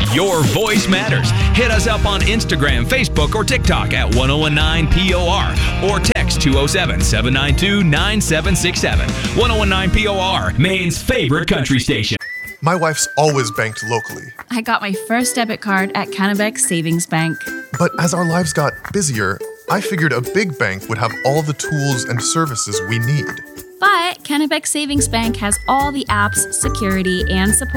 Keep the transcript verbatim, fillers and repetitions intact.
Your voice matters. Hit us up on Instagram, Facebook, or TikTok at ten nineteen P O R or text two oh seven, seven nine two, nine seven six seven. ten nineteen P O R, Maine's favorite country station. My wife's always banked locally. I got my first debit card at Kennebec Savings Bank. But as our lives got busier, I figured a big bank would have all the tools and services we need. But Kennebec Savings Bank has all the apps, security, and support